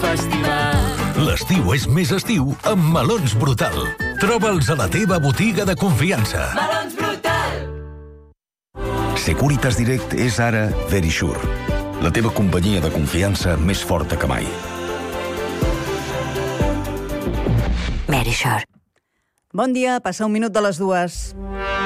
festival. L'estiu és més estiu amb Melons Brutal. Troba'ls a la teva botiga de confiança. Melons Brutal. Securitas Direct és ara Verisure, la teva companyia de confiança més forta que mai. Verisure. Bon dia, passa 1 minut de les 2.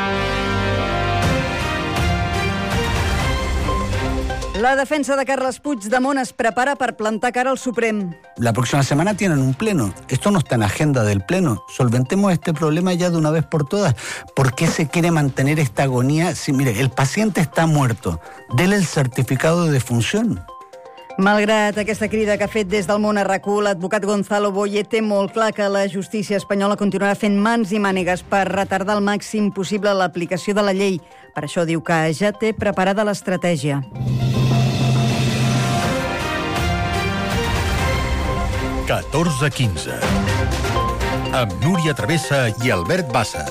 La defensa de Carles Puigdemont es prepara per plantar cara al Suprem. La próxima semana tienen un pleno. Esto no está en la agenda del pleno. Solventemos este problema ya de una vez por todas. ¿Por qué se quiere mantener esta agonía? Si, mire, el paciente está muerto. Dele el certificado de defunción. Malgrat aquesta crida que ha fet des del món a RAC1, l'advocat Gonzalo Boye té molt clar que la justícia espanyola continuarà fent mans i mànigues per retardar al màxim possible l'aplicació de la llei. Per això diu que ja té preparada l'estratègia. 14:15 amb Núria Travessa i Albert Bassas.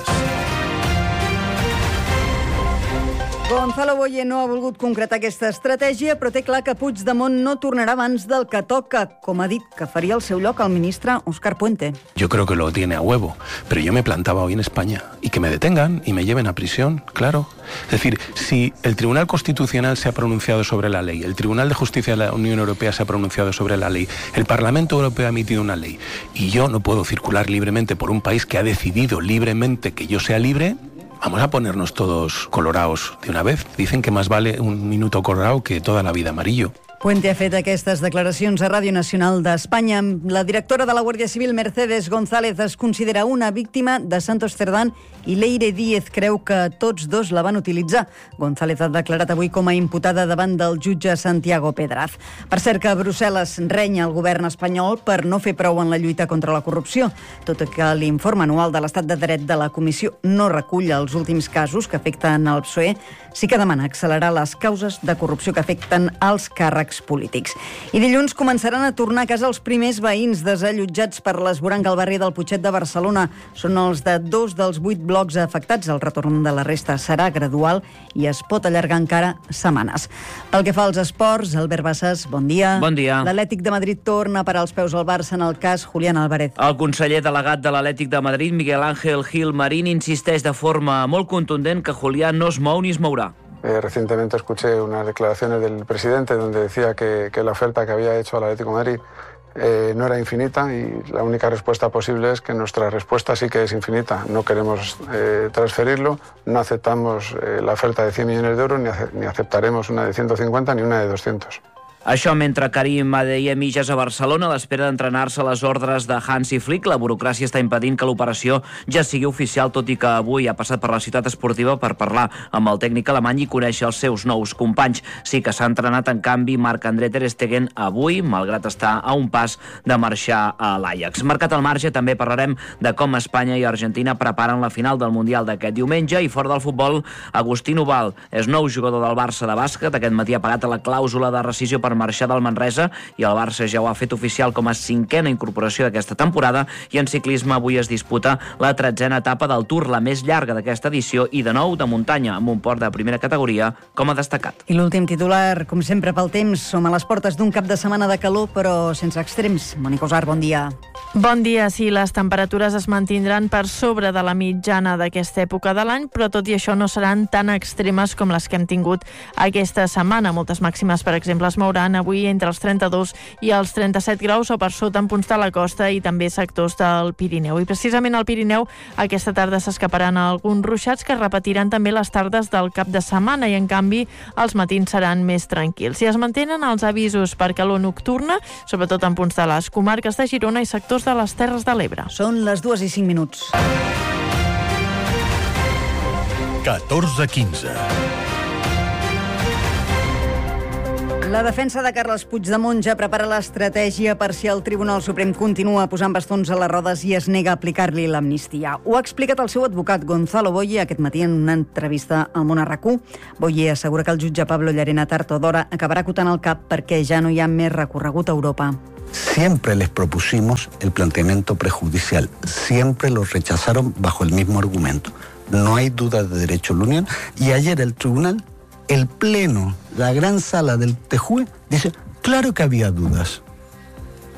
Gonzalo Boye no ha volgut concretar aquesta estratègia, però té clar que Puigdemont no tornarà abans del que toca, com ha dit que faria al seu lloc el ministre Óscar Puente. Yo creo que lo tiene a huevo, pero yo me plantaba hoy en España y que me detengan y me lleven a prisión, claro. Es decir, si el Tribunal Constitucional se ha pronunciado sobre la ley, el Tribunal de Justicia de la Unión Europea se ha pronunciado sobre la ley, el Parlamento Europeo ha emitido una ley y yo no puedo circular libremente por un país que ha decidido libremente que yo sea libre, vamos a ponernos todos colorados de una vez. Dicen que más vale un minuto colorado que toda la vida amarillo. Puente ha fet aquestes declaracions a Ràdio Nacional d'Espanya. La directora de la Guàrdia Civil, Mercedes González, es considera una víctima de Santos Cerdán i Leire Díez creu que tots dos la van utilitzar. González ha declarat avui com a imputada davant del jutge Santiago Pedraz. Per cert que Brussel·les renya el govern espanyol per no fer prou en la lluita contra la corrupció, tot i que l'informe anual de l'estat de dret de la Comissió no recull els últims casos que afecten el PSOE, sí que demana accelerar les causes de corrupció que afecten els càrrecs polítics. I dilluns començaran a tornar a casa els primers veïns desallotjats per l'esvoranc al barri del Putxet de Barcelona. Són els de 2 dels 8 blocs afectats. El retorn de la resta serà gradual i es pot allargar encara setmanes. Pel que fa als esports, Albert Bassas, bon dia. Bon dia. L'Atlètic de Madrid torna a parar els peus al Barça en el cas Julián Álvarez. El conseller delegat de l'Atlètic de Madrid, Miguel Ángel Gil Marín, insisteix de forma molt contundent que Julián no es mou ni es mourà. Recientemente escuché unas declaraciones del presidente donde decía que la oferta que había hecho al Atlético de Madrid no era infinita y la única respuesta posible es que nuestra respuesta sí que es infinita. No queremos transferirlo, no aceptamos la oferta de 100 millones de euros ni aceptaremos una de 150 ni una de 200. Això mentre Karim Adeyemi ja és a Barcelona a l'espera d'entrenar-se a les ordres de Hansi Flick. La burocràcia està impedint que l'operació ja sigui oficial, tot i que avui ha passat per la ciutat esportiva per parlar amb el tècnic alemany i conèixer els seus nous companys. Sí que s'ha entrenat, en canvi, Marc-André ter Stegen avui, malgrat estar a un pas de marxar a l'Ajax. Marcat al marge, també parlarem de com Espanya i Argentina preparen la final del Mundial d'aquest diumenge. I fora del futbol, Agustí Noval és nou jugador del Barça de bàsquet. Aquest matí ha pagat la clàusula de rescissió per marxar del Manresa i el Barça ja ho ha fet oficial com a 5a incorporació d'aquesta temporada. I en ciclisme avui es disputa la 13a etapa del Tour, la més llarga d'aquesta edició i de nou de muntanya, amb un port de primera categoria com a destacat. I l'últim titular, com sempre pel temps, som a les portes d'un cap de setmana de calor però sense extrems. Mònica Osar, bon dia. Bon dia, sí, les temperatures es mantindran per sobre de la mitjana d'aquesta època de l'any, però tot i això no seran tan extremes com les que hem tingut aquesta setmana. Moltes màximes, per exemple, es mouran avui entre els 32 i els 37 graus o per sota en punts de la costa i també sectors del Pirineu. I precisament al Pirineu aquesta tarda s'escaparan alguns ruixats que repetiran també les tardes del cap de setmana i en canvi els matins seran més tranquils. I es mantenen els avisos per calor nocturna, sobretot en punts de les comarques de Girona i sectors de les Terres de l'Ebre. Són les 2:05. 14:15. La defensa de Carles Puigdemont ja prepara l'estratègia per si el Tribunal Suprem continua posant bastons a les rodes i es nega a aplicar-li l'amnistia. Ho ha explicat el seu advocat Gonzalo Boye aquest matí en una entrevista al Món a RAC1. Boye assegura que el jutge Pablo Llarena tard o d'hora acabarà acotant el cap perquè ja no hi ha més recorregut a Europa. Siempre les propusimos el planteamiento prejudicial. Siempre lo rechazaron bajo el mismo argumento. No hay duda de derecho a la unión. Y ayer el tribunal, el pleno, la gran sala del TJUE, dice, claro que había dudas. Y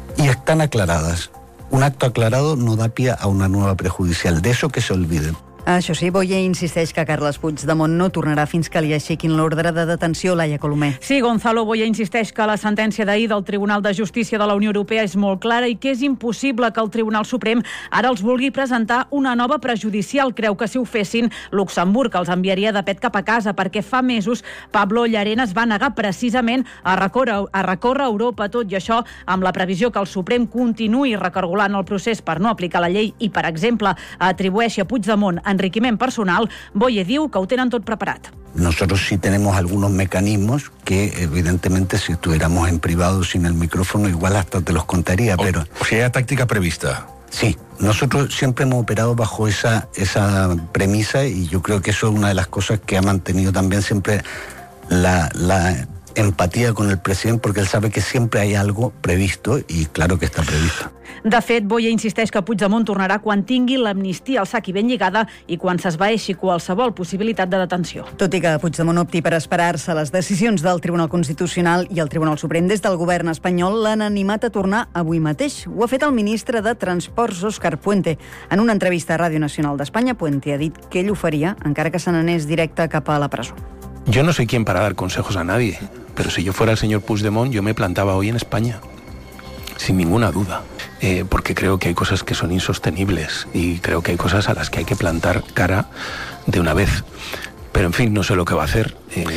están aclaradas. Un acto aclarado no da pie a una nueva prejudicial. De eso que se olviden. Això sí, Boye insisteix que Carles Puigdemont no tornarà fins que li aixequin l'ordre de detenció. Laia Colomer. Sí, Gonzalo Boye insisteix que la sentència d'ahir del Tribunal de Justícia de la Unió Europea és molt clara i que és impossible que el Tribunal Suprem ara els vulgui presentar una nova prejudicial. Creu que si ho fessin, Luxemburg els enviaria de pet cap a casa, perquè fa mesos Pablo Llarena es va negar precisament a recórrer a Europa, tot i això amb la previsió que el Suprem continuï recargolant el procés per no aplicar la llei i, per exemple, atribueixi a Puigdemont enriquiment personal. Boye diu que ho tenen tot preparat. Nosotros sí tenemos algunos mecanismos que evidentemente si estuviéramos en privado sin el micrófono igual hasta te los contaría, pero... O sea, hay táctica prevista. Sí, nosotros siempre hemos operado bajo esa premisa y yo creo que eso es una de las cosas que ha mantenido también siempre la empatía con el presidente, porque él sabe que siempre hay algo previsto y claro que está previsto. De fet, Boye insisteix que Puigdemont tornarà quan tingui l'amnistia al sac i ben lligada i quan s'esvaeixi qualsevol possibilitat de detenció. Tot i que Puigdemont opti per esperar-se les decisions del Tribunal Constitucional i el Tribunal Suprem, des del govern espanyol l'han animat a tornar avui mateix. Ho ha fet el ministre de Transports, Óscar Puente. En una entrevista a Ràdio Nacional d'Espanya, Puente ha dit que ell ho faria encara que se n'anés directe cap a la presó. Yo no soy quien para dar consejos a nadie, pero si yo fuera el señor Puigdemont, yo me plantaba hoy en España, sin ninguna duda, porque creo que hay cosas que son insostenibles y creo que hay cosas a las que hay que plantar cara de una vez. Pero en fin, no sé lo que va a hacer.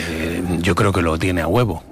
Yo creo que lo tiene a huevo,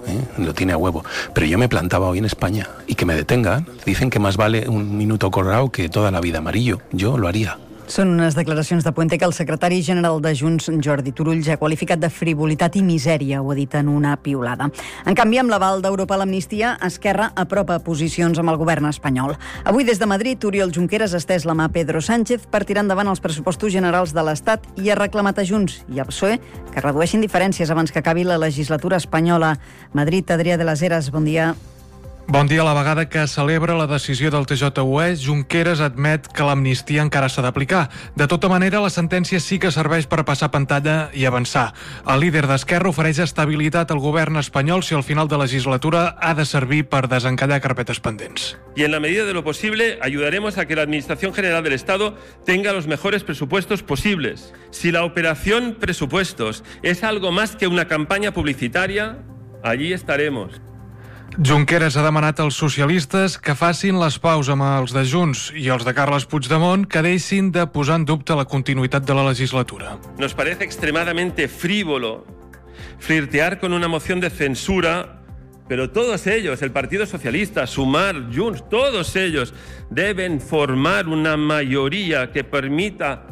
pero yo me plantaba hoy en España y que me detengan. Dicen que más vale un minuto colorado que toda la vida amarillo. Yo lo haría. Són unes declaracions de Puente que el secretari general de Junts, Jordi Turull, ja ha qualificat de frivolitat i misèria, ho ha dit en una piulada. En canvi, amb l'aval d'Europa a l'amnistia, Esquerra apropa posicions amb el govern espanyol. Avui, des de Madrid, Oriol Junqueras ha estès la mà a Pedro Sánchez per tirar endavant els pressupostos generals de l'Estat i ha reclamat a Junts i al PSOE que redueixin diferències abans que acabi la legislatura espanyola. Madrid, Adrià de las Heras, bon dia. Bon dia. A la vegada que celebra la decisió del TJUE, Junqueras admet que l'amnistia encara s'ha d'aplicar. De tota manera, la sentència sí que serveix per passar pantalla i avançar. El líder d'Esquerra ofereix estabilitat al govern espanyol si al final de legislatura ha de servir per desencallar carpetes pendents. Y en la medida de lo posible ayudaremos a que la Administración General del Estado tenga los mejores presupuestos posibles. Si la operación presupuestos es algo más que una campaña publicitaria, allí estaremos. Junqueras ha demanat als socialistes que facin les paus amb els de Junts i els de Carles Puigdemont que deixin de posar en dubte la continuïtat de la legislatura. Nos parece extremadamente frívolo flirtear con una moción de censura, pero todos ellos, el Partido Socialista, Sumar, Junts, todos ellos deben formar una mayoría que permita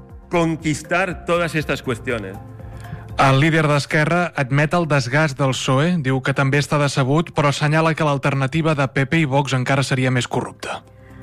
conquistar todas estas cuestiones. El líder d'Esquerra admet el desgast del PSOE, diu que també està decebut, però assenyala que l'alternativa de PP i Vox encara seria més corrupta.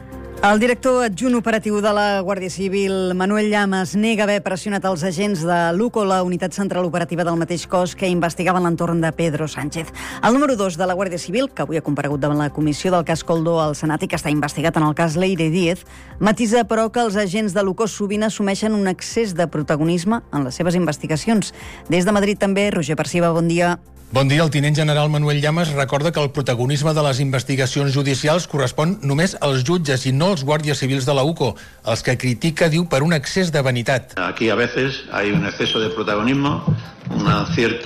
El director adjunt operatiu de la Guàrdia Civil, Manuel Llamas, nega haver pressionat els agents de l'UCO, la unitat central operativa del mateix cos que investigaven l'entorn de Pedro Sánchez. El número 2 de la Guàrdia Civil, que avui ha comparegut davant la comissió del cas Koldo al Senat i que està investigat en el cas Leire Díez, matisa, però, que els agents de l'UCO sovint assumeixen un excés de protagonisme en les seves investigacions. Des de Madrid també, Roger Perciba, bon dia. Bon dia. El tinent general Manuel Llamas recorda que el protagonisme de les investigacions judicials correspon només als jutges i no als guàrdies civils de la UCO, els que critica, diu, per un excés de vanitat. Aquí a veces hay un exceso de protagonismo, una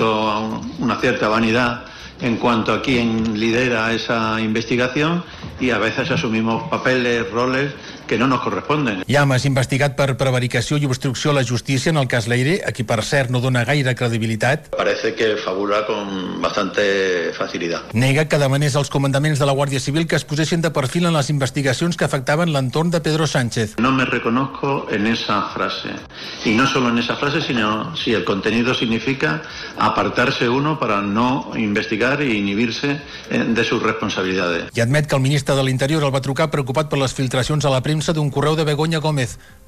cierta vanidad en cuanto a quién lidera esa investigación y a veces asumimos papeles, roles que no nos corresponden. Llamas, investigat per prevaricació i obstrucció a la justícia en el cas Leire, a qui per cert no dona gaire credibilitat. Parece que fabula con bastante facilidad. Nega que demanés als comandaments de la Guàrdia Civil que es posessin de perfil en les investigacions que afectaven l'entorn de Pedro Sánchez. No me reconozco en esa frase. Y no solo en esa frase, sino si el contenido significa apartarse uno para no investigar i inhibirse de sus responsabilidades. I admet que el ministre de l'Interior el va trucar preocupat per les filtracions a la premsa d'un correu de Begoña Gómez.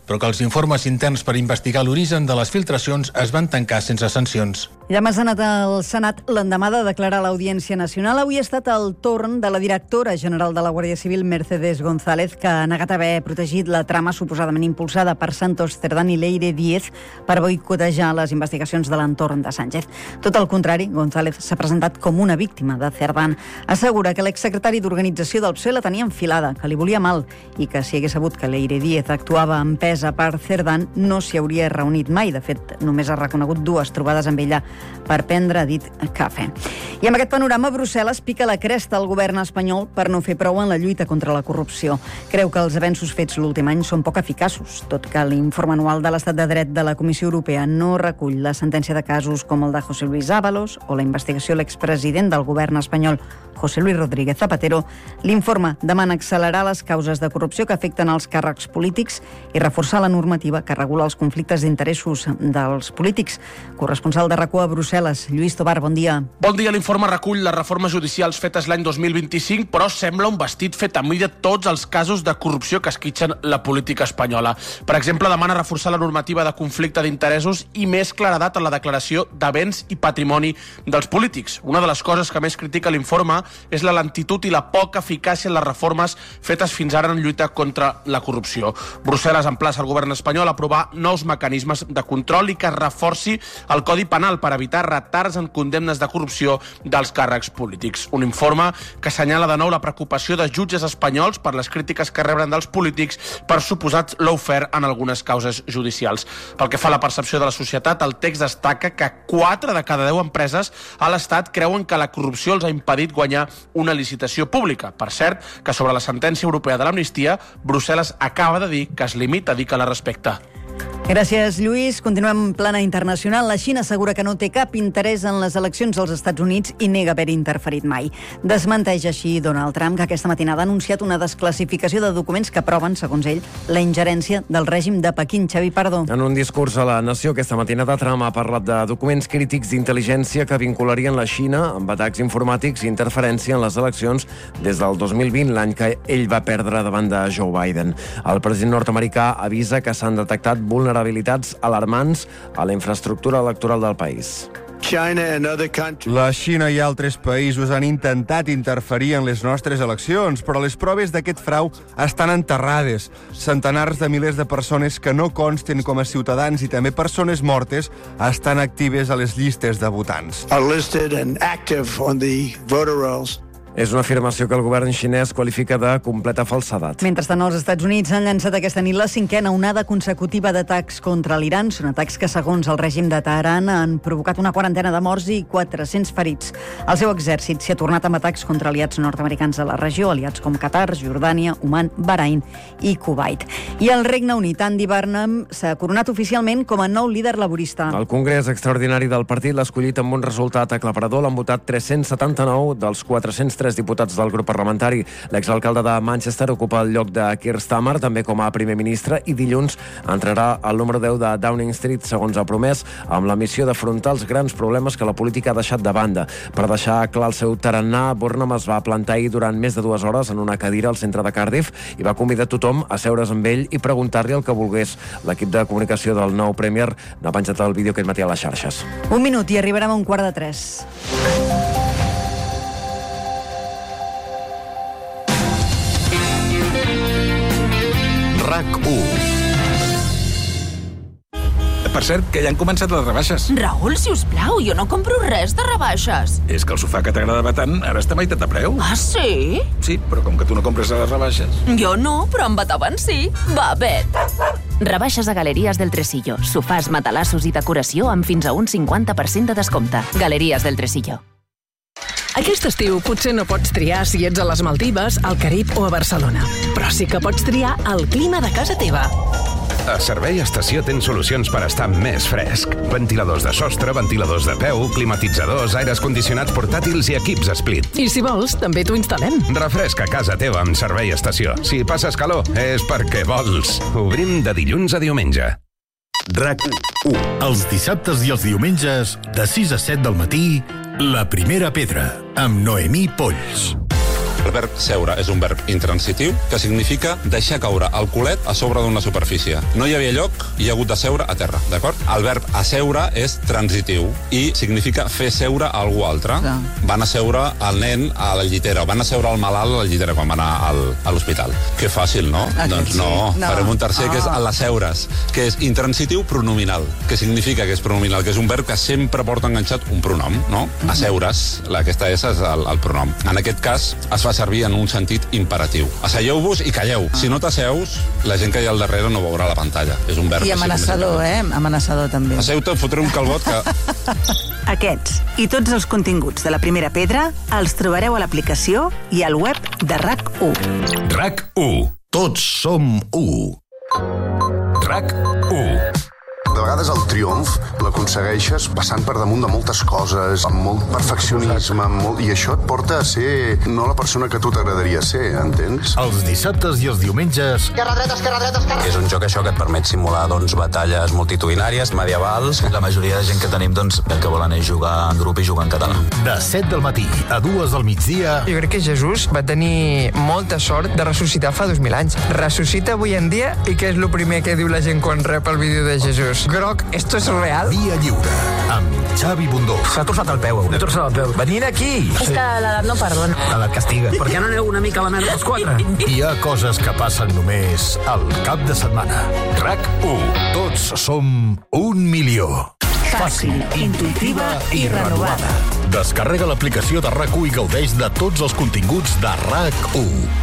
però que els informes interns per investigar l'origen de les filtracions es van tancar sense sancions. Llames ha anat al Senat l'endemà de declarar l'Audiència Nacional. Avui ha estat el torn de la directora general de la Guàrdia Civil, Mercedes González, que ha negat haver protegit la trama suposadament impulsada per Santos Cerdán i Leire Díez per boicotejar les investigacions de l'entorn de Sánchez. Tot el contrari, González s'ha presentat com una víctima de Cerdán. Assegura que l'exsecretari d'Organització del PSOE la tenia enfilada, que li volia mal i que si hagués sabut que Leire Díez actuava empesa per Cerdán no s'hi hauria reunit mai. De fet, només ha reconegut 2 trobades amb ella per prendre dit cafè. I amb aquest panorama, Brussel·les pica la cresta al govern espanyol per no fer prou en la lluita contra la corrupció. Creu que els avenços fets l'últim any són poc eficaços, tot que l'informe anual de l'Estat de Dret de la Comissió Europea no recull la sentència de casos com el de José Luis Ábalos o la investigació a l'expresident del govern espanyol, José Luis Rodríguez Zapatero. L'informe demana accelerar les causes de corrupció que afecten els càrrecs polítics i reforçar la normativa que regula els conflictes d'interessos dels polítics. Corresponsal de RAC1 a Brussel·les, Lluís Tobar, bon dia. Bon dia. L'informe recull les reformes judicials fetes l'any 2025, però sembla un vestit fet a mida de tots els casos de corrupció que esquitxen la política espanyola. Per exemple, demana reforçar la normativa de conflicte d'interessos i més claredat en la declaració de béns i patrimoni dels polítics. Una de les coses que més critica l'informe és la lentitud i la poca eficàcia en les reformes fetes fins ara en lluita contra la corrupció. Brussel·les emplaça el govern espanyol a aprovar nous mecanismes de control i que es reforci el Codi Penal per evitar retards en condemnes de corrupció dels càrrecs polítics. Un informe que assenyala de nou la preocupació de jutges espanyols per les crítiques que reben dels polítics per suposats lawfare en algunes causes judicials. Pel que fa a la percepció de la societat, el text destaca que 4 de cada 10 empreses a l'Estat creuen que la corrupció els ha impedit guanyar una licitació pública. Per cert, que sobre la sentència europea de l'amnistia, Brussel·les acaba de dir que es limita a dir que la respecta. Gràcies, Lluís. Continuem en plana internacional. La Xina assegura que no té cap interès en les eleccions als Estats Units i nega haver interferit mai. Desmenteix així Donald Trump, que aquesta matinada ha anunciat una desclassificació de documents que proven, segons ell, la ingerència del règim de Pequín. Xavi Pardo. En un discurs a la Nació aquesta matinada, Trump ha parlat de documents crítics d'intel·ligència que vincularien la Xina amb atacs informàtics i interferència en les eleccions des del 2020, l'any que ell va perdre davant de Joe Biden. El president nord-americà avisa que s'han detectat vulnerabilitats alarmants a la infraestructura electoral del país. La Xina i altres països han intentat interferir en les nostres eleccions, però les proves d'aquest frau estan enterrades. Centenars de milers de persones que no consten com a ciutadans i també persones mortes estan actives a les llistes de votants. És una afirmació que el govern xinès qualifica de completa falsedat. Mentrestant, els Estats Units han llançat aquesta nit la 5a onada consecutiva d'atacs contra l'Iran. Són atacs que, segons el règim de Teheran, han provocat una quarantena de morts i 400 ferits. El seu exèrcit s'hi ha tornat amb atacs contra aliats nord-americans de la regió, aliats com Qatar, Jordània, Oman, Bahrain i Kuwait. I el Regne Unit, Andy Burnham, s'ha coronat oficialment com a nou líder laborista. El Congrés Extraordinari del partit l'ha escollit amb un resultat aclaparador. L'han votat 379 dels 403 diputats del grup parlamentari. L'exalcalde de Manchester ocupa el lloc de Keir Starmer, també com a primer ministre, i dilluns entrarà al número 10 de Downing Street, segons ha promès, amb la missió d'afrontar els grans problemes que la política ha deixat de banda. Per deixar clar el seu tarannà, Burnham es va plantar ahir durant més de 2 hores en una cadira al centre de Cardiff i va convidar tothom a seure's amb ell i preguntar-li el que volgués. L'equip de comunicació del nou Premier n'ha penjat el vídeo aquest matí a les xarxes. 1 minut i arribarem a 2:45. RAC1. Per cert, que ja han començat les rebaixes. Raül, si us plau, jo no compro res de rebaixes. És que el sofà que t'agradava tant ara està a meitat de preu. Ah, sí? Sí, però com que tu no compres a les rebaixes. Jo no, però en Beethoven sí. Va, Bet. Rebaixes a Galeries del Tresillo. Sofàs, matalassos i decoració amb fins a un 50% de descompte. Galeries del Tresillo. Aquest estiu potser no pots triar si ets a les Maldives, al Carib o a Barcelona. Però sí que pots triar el clima de casa teva. A Servei Estació tens solucions per estar més fresc. Ventiladors de sostre, ventiladors de peu, climatitzadors, aires condicionats portàtils i equips split. I si vols, també t'ho instal·lem. Refresca casa teva amb Servei Estació. Si passes calor, és perquè vols. Obrim de dilluns a diumenge. RAC1. Els dissabtes i els diumenges, de 6 a 7 del matí, La Primera Pedra, amb Noemí Polls. El verb seure és un verb intransitiu que significa deixar caure el culet a sobre d'una superfície. No hi havia lloc i hi ha hagut de seure a terra, d'acord? El verb asseure és transitiu i significa fer seure algú altre. Van asseure el nen a la llitera, o van asseure el malalt a la llitera quan va anar a l'hospital. Que fàcil, no? Doncs no. Farem un tercer, que és l'asseures, que és intransitiu pronominal, que significa que és pronominal, que és un verb que sempre porta enganxat un pronom, no? Asseure's, aquesta S és el pronom. En aquest cas, es fa servir en un sentit imperatiu. Asseieu-vos i calleu. Si no t'asseus, la gent que hi ha al darrere no veurà la pantalla. És un verb. I amenaçador, Amenaçador, també. Asseu-te, fotré un calbot que... Aquests i tots els continguts de La Primera Pedra els trobareu a l'aplicació i al web de RAC1. RAC1. Tots som u. RAC1. De vegades el triomf l'aconsegueixes passant per damunt de moltes coses, amb molt perfeccionisme, i això et porta a ser no la persona que tu t'agradaria ser, entens? Els dissabtes i els diumenges... Esquerra, dreta. És un joc, això, que et permet simular, batalles multitudinàries, medievals. La majoria de gent que tenim, el que volen és jugar en grup i jugar en català. De 7 del matí a 2 del migdia... Jo crec que Jesús va tenir molta sort de ressuscitar fa 2.000 anys. Ressuscita avui en dia i què és el primer que diu la gent quan rep el vídeo de Jesús? Groc, esto es real? Via Lliure, amb Xavi Bundó. S'ha torçat el peu. He torçat el peu. Venint aquí! És que l'edat no perdona. L'edat castiga. Per què no aneu una mica a la merda els 4? Hi ha coses que passen només al cap de setmana. RAC1. Tots som 1 milió. Fàcil, intuïtiva i renovada. Descarrega l'aplicació de RAC1 i gaudeix de tots els continguts de RAC1.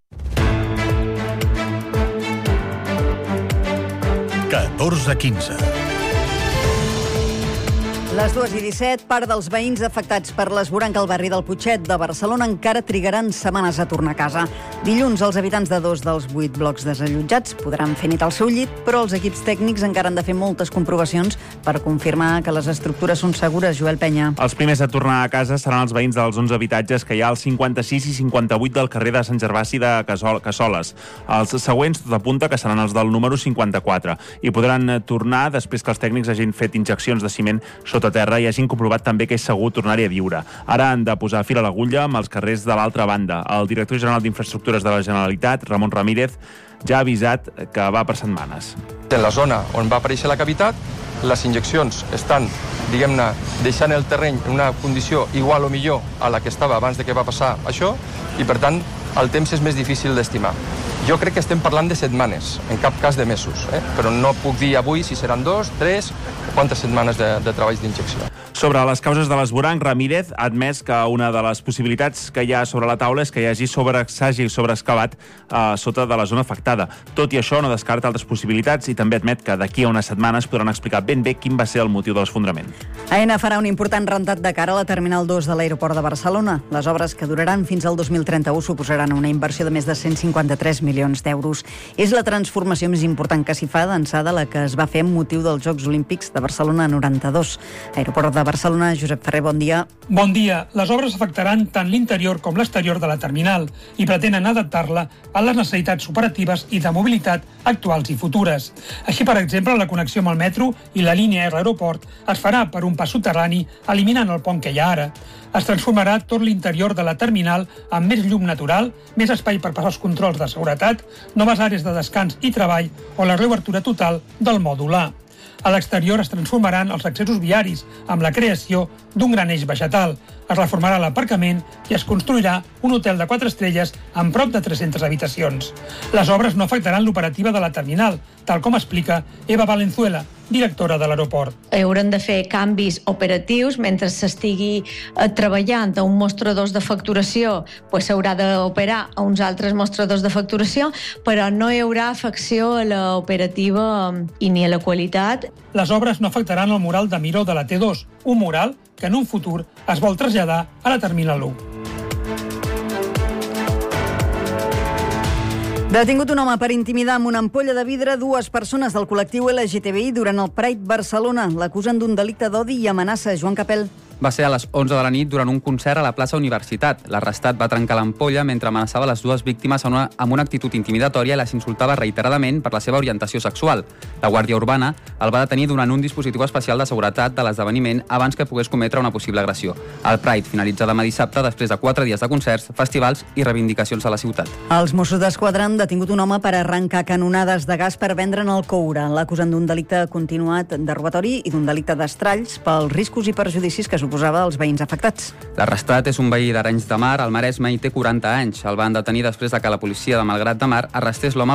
14:15. Les 2:17, part dels veïns afectats per l'esvoranc al barri del Putxet de Barcelona encara trigaran setmanes a tornar a casa. Dilluns, els habitants de 2 dels 8 blocs desallotjats podran fer nit al seu llit, però els equips tècnics encara han de fer moltes comprovacions per confirmar que les estructures són segures. Joel Penya. Els primers a tornar a casa seran els veïns dels 11 habitatges que hi ha als 56 i 58 del carrer de Sant Gervasi de Cassoles. Els següents tot apunta que seran els del número 54 i podran tornar després que els tècnics hagin fet injeccions de ciment sota terra i hagin comprovat també que és segur tornar-hi a viure. Ara han de posar fil a l'agulla amb els carrers de l'altra banda. El director general d'Infraestructures de la Generalitat, Ramon Ramírez, ja ha avisat que va per setmanes. En la zona on va aparèixer la cavitat, les injeccions estan, diguem-ne, deixant el terreny en una condició igual o millor a la que estava abans de que va passar això, i per tant el temps és més difícil d'estimar. Jo crec que estem parlant de setmanes, en cap cas de mesos, però no puc dir avui si seran 2, 3, quantes setmanes de treballs d'injecció. Sobre les causes de l'esvoranc, Ramírez ha admès que una de les possibilitats que hi ha sobre la taula és que s'hagi sobreexcavat sota de la zona afectada. Tot i això, no descarta altres possibilitats i també admet que d'aquí a unes setmanes podran explicar ben bé quin va ser el motiu de l'esfondrament. AENA farà un important rentat de cara a la Terminal 2 de l'aeroport de Barcelona. Les obres, que duraran fins al 2031, suposaran una inversió de més de 153 milions d'euros. És la transformació més important que s'hi fa, d'ençà de la que es va fer amb motiu dels Jocs Olímpics de Barcelona 92. Aeroport de Barcelona, Josep Ferrer, bon dia. Bon dia. Les obres afectaran tant l'interior com l'exterior de la terminal i pretenen adaptar-la a les necessitats operatives i de mobilitat actuals i futures. Així, per exemple, la connexió amb el metro i la línia R aeroport es farà per un pas soterrani, eliminant el pont que hi ha ara. Es transformarà tot l'interior de la terminal amb més llum natural, més espai per passar els controls de seguretat, noves àrees de descans i treball o la reobertura total del mòdul A. A l'exterior es transformaran els accessos viaris amb la creació d'un gran eix vegetal. Es reformarà l'aparcament i es construirà un hotel de 4 estrelles amb prop de 300 habitacions. Les obres no afectaran l'operativa de la terminal, tal com explica Eva Valenzuela, directora de l'aeroport. Hauran de fer canvis operatius mentre s'estigui treballant a un mostradors de facturació, s'haurà d'operar a uns altres mostradors de facturació, però no hi haurà afecció a l'operativa i ni a la qualitat. Les obres no afectaran el mural de Miró de la T2, un mural que en un futur es vol traslladar a la Terminal 1. Detingut un home per intimidar amb una ampolla de vidre 2 persones del col·lectiu LGTBI durant el Pride Barcelona. L'acusen d'un delicte d'odi i amenaça. Joan Capel. va ser a les 11 de la nit durant un concert a la plaça Universitat. L'arrestat va trencar l'ampolla mentre amenaçava les dues víctimes amb una actitud intimidatòria i les insultava reiteradament per la seva orientació sexual. La Guàrdia Urbana el va detenir durant un dispositiu especial de seguretat de l'esdeveniment abans que pogués cometre una possible agressió. El Pride finalitza demà dissabte després de 4 dies de concerts, festivals i reivindicacions a la ciutat. Els Mossos d'Esquadra han detingut un home per arrencar canonades de gas per vendre'n al coure. L'acusen d'un delicte continuat de robatori i d'un delicte d'estralls pels riscos i perjudicis que suposava als veïns afectats. L'arrestat és un veí d'Arenys de Mar, al Maresme, i té 40 anys. El van detenir després de que la policia de Malgrat de Mar arrestés l'home